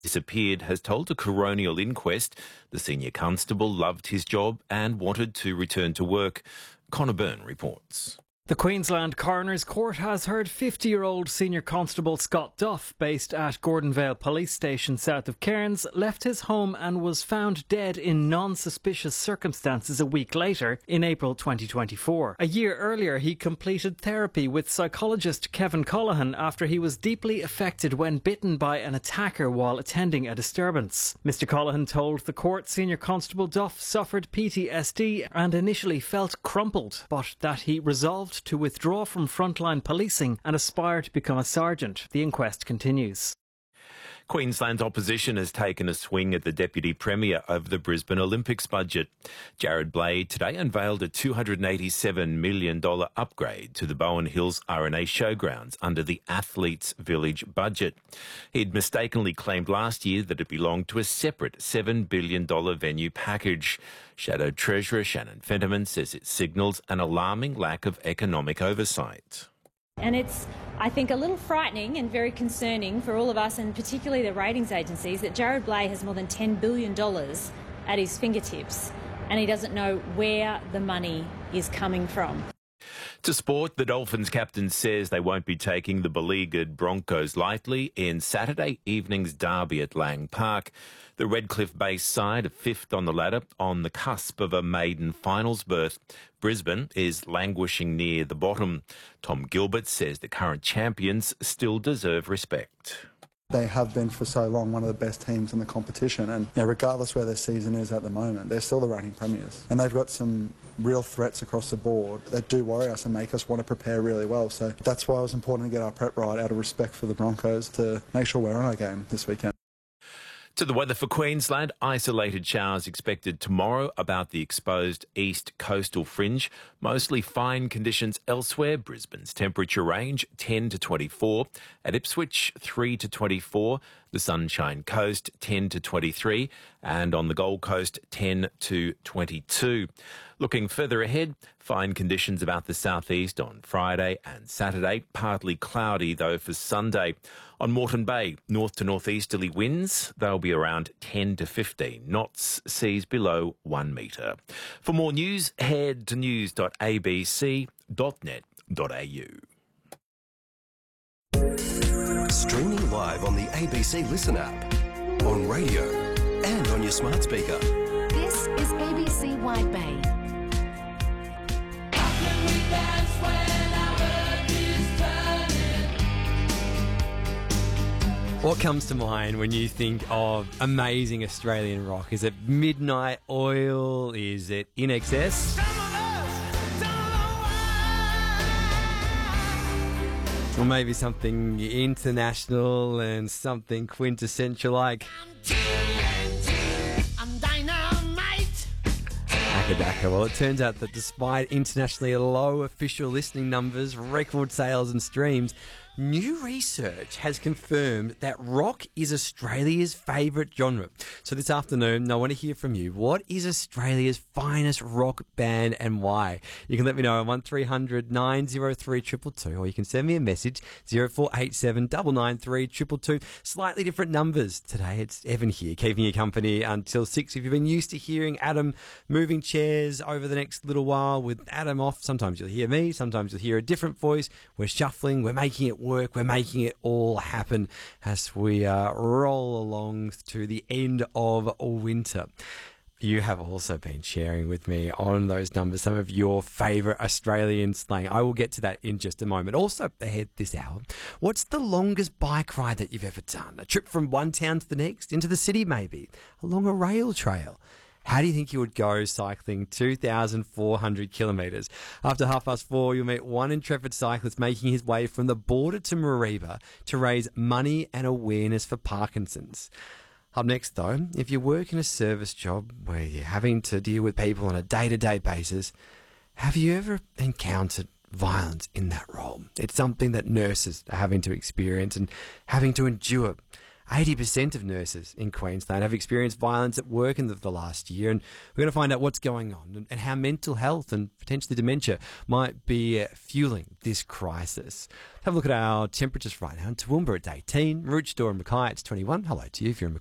disappeared has told a coronial inquest the senior constable loved his job and wanted to return to work. Connor Byrne reports. The Queensland Coroner's Court has heard 50-year-old Senior Constable Scott Duff, based at Gordonvale Police Station south of Cairns, left his home and was found dead in non-suspicious circumstances a week later in April 2024. A year earlier, he completed therapy with psychologist Kevin Colohan after he was deeply affected when bitten by an attacker while attending a disturbance. Mr. Colohan told the court Senior Constable Duff suffered PTSD and initially felt crumpled, but that he resolved to withdraw from frontline policing and aspire to become a sergeant. The inquest continues. Queensland's opposition has taken a swing at the Deputy Premier over the Brisbane Olympics budget. Jared Blade today unveiled a $287 million upgrade to the Bowen Hills RNA Showgrounds under the Athletes Village budget. He'd mistakenly claimed last year that it belonged to a separate $7 billion venue package. Shadow Treasurer Shannon Fentiman says it signals an alarming lack of economic oversight. And it's, I think, a little frightening and very concerning for all of us, and particularly the ratings agencies, that Jared Blade has more than $10 billion at his fingertips and he doesn't know where the money is coming from. To sport, the Dolphins captain says they won't be taking the beleaguered Broncos lightly in Saturday evening's derby at Lang Park. The Redcliffe-based side are fifth on the ladder, on the cusp of a maiden finals berth. Brisbane is languishing near the bottom. Tom Gilbert says the current champions still deserve respect. They have been for so long one of the best teams in the competition, and regardless where their season is at the moment, they're still the reigning premiers. And they've got some real threats across the board that do worry us and make us want to prepare really well. So that's why it was important to get our prep right out of respect for the Broncos to make sure we're on our game this weekend. To the weather for Queensland, isolated showers expected tomorrow about the exposed east coastal fringe. Mostly fine conditions elsewhere. Brisbane's temperature range 10 to 24. At Ipswich 3 to 24. The Sunshine Coast 10 to 23. And on the Gold Coast 10 to 22. Looking further ahead, fine conditions about the southeast on Friday and Saturday. Partly cloudy though for Sunday. On Moreton Bay, north to northeasterly winds. They'll be around 10 to 15 knots, seas below 1 metre. For more news, head to news.abc.net.au. Streaming live on the ABC Listen app, on radio and on your smart speaker. This is ABC Wide Bay. What comes to mind when you think of amazing Australian rock? Is it Midnight Oil? Is it In Excess? Or maybe something international and something quintessential like Akadaka. Well, it turns out that despite internationally low official listening numbers, record sales and streams, new research has confirmed that rock is Australia's favourite genre. So this afternoon, I want to hear from you. What is Australia's finest rock band and why? You can let me know on 1300 903 222, or you can send me a message 0487 993 222. Slightly different numbers today. It's Evan here, keeping you company until 6. If you've been used to hearing Adam moving chairs over the next little while with Adam off, sometimes you'll hear me, sometimes you'll hear a different voice. We're shuffling, we're making it work, we're making it all happen as we roll along to the end of winter. You have also been sharing with me on those numbers some of your favourite Australian slang. I will get to that in just a moment. Also ahead this hour, what's the longest bike ride that you've ever done? A trip from one town to the next, into the city maybe, along a rail trail. How do you think you would go cycling 2,400 kilometres? After 4:30, you'll meet one intrepid cyclist making his way from the border to Mareeba to raise money and awareness for Parkinson's. Up next, though, if you work in a service job where you're having to deal with people on a day-to-day basis, have you ever encountered violence in that role? It's something that nurses are having to experience and having to endure. 80% of nurses in Queensland have experienced violence at work in the last year, and we're going to find out what's going on and how mental health and potentially dementia might be fueling this crisis. Have a look at our temperatures right now. In Toowoomba, it's 18. Rootstow and Mackay, it's 21. Hello to you if you're in